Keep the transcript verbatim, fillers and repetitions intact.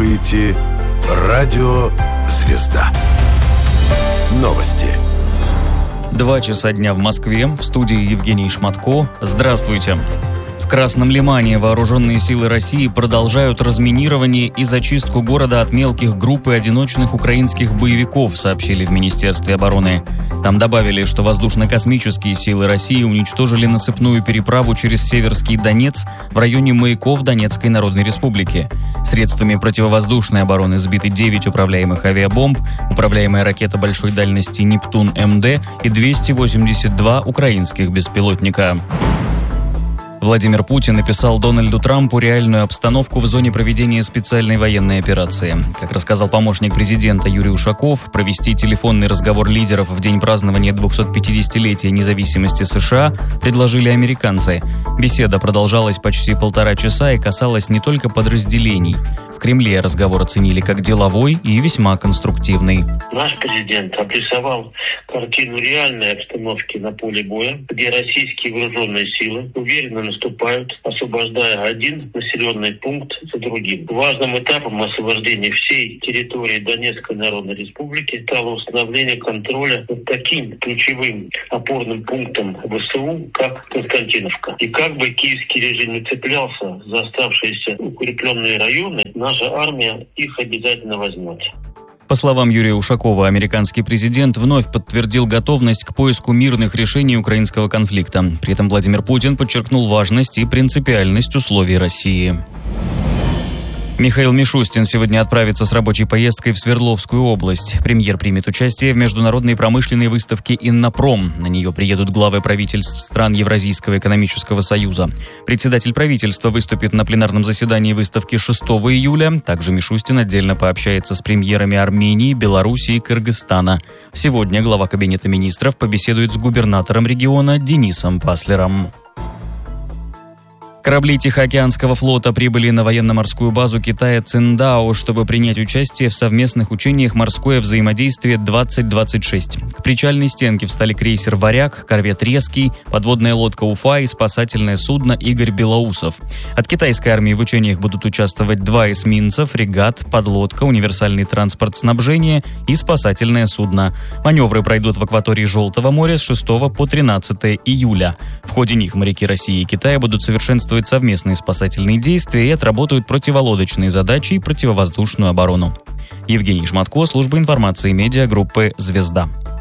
слушаете радио «Звезда». Новости. Два часа дня в Москве. В студии Евгений Шматко. Здравствуйте. В Красном Лимане вооруженные силы России продолжают разминирование и зачистку города от мелких групп и одиночных украинских боевиков, сообщили в Министерстве обороны. Там добавили, что воздушно-космические силы России уничтожили насыпную переправу через Северский Донец в районе маяков Донецкой Народной Республики. Средствами противовоздушной обороны сбиты девять управляемых авиабомб, управляемая ракета большой дальности «Нептун-МД» и двести восемьдесят два украинских беспилотника. Владимир Путин написал Дональду Трампу реальную обстановку в зоне проведения специальной военной операции. Как рассказал помощник президента Юрий Ушаков, провести телефонный разговор лидеров в день празднования двухсотпятидесятилетия независимости США предложили американцы. Беседа продолжалась почти полтора часа и касалась не только подразделений. В Кремле разговор оценили как деловой и весьма конструктивный. Наш президент обрисовал картину реальной обстановки на поле боя, где российские вооруженные силы уверенно наступают, освобождая один населенный пункт за другим. Важным этапом освобождения всей территории Донецкой Народной Республики стало установление контроля над таким ключевым опорным пунктом ВСУ, как Константиновка. И как бы киевский режим не цеплялся за оставшиеся укрепленные районы, наша армия их обязательно возьмет. По словам Юрия Ушакова, американский президент вновь подтвердил готовность к поиску мирных решений украинского конфликта. При этом Владимир Путин подчеркнул важность и принципиальность условий России. Михаил Мишустин сегодня отправится с рабочей поездкой в Свердловскую область. Премьер примет участие в международной промышленной выставке «Иннопром». На нее приедут главы правительств стран Евразийского экономического союза. Председатель правительства выступит на пленарном заседании выставки шестого июля. Также Мишустин отдельно пообщается с премьерами Армении, Белоруссии и Кыргызстана. Сегодня глава Кабинета министров побеседует с губернатором региона Денисом Паслером. Корабли Тихоокеанского флота прибыли на военно-морскую базу Китая Циндао, чтобы принять участие в совместных учениях «Морское взаимодействие-двадцать двадцать шесть». К причальной стенке встали крейсер «Варяг», корвет «Резкий», подводная лодка «Уфа» и спасательное судно «Игорь Белоусов». От китайской армии в учениях будут участвовать два эсминца, фрегат, подлодка, универсальный транспорт снабжения и спасательное судно. Маневры пройдут в акватории Желтого моря с шестого по тринадцатое июля. В ходе них моряки России и Китая будут совершенствовать совместные спасательные действия и отработают противолодочные задачи и противовоздушную оборону. Евгений Шматко, служба информации медиагруппы «Звезда».